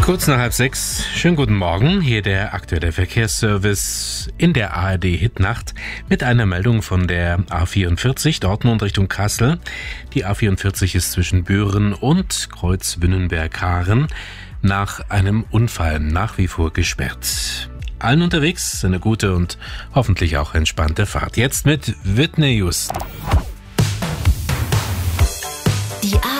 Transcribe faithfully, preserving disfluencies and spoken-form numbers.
Kurz nach halb sechs, schönen guten Morgen, hier der aktuelle Verkehrsservice in der A R D-Hitnacht mit einer Meldung von der A vierundvierzig Dortmund Richtung Kassel. Die A vierundvierzig ist zwischen Büren und Kreuz Wünnenberg-Haaren nach einem Unfall nach wie vor gesperrt. Allen unterwegs eine gute und hoffentlich auch entspannte Fahrt. Jetzt mit Whitney Houston. Die A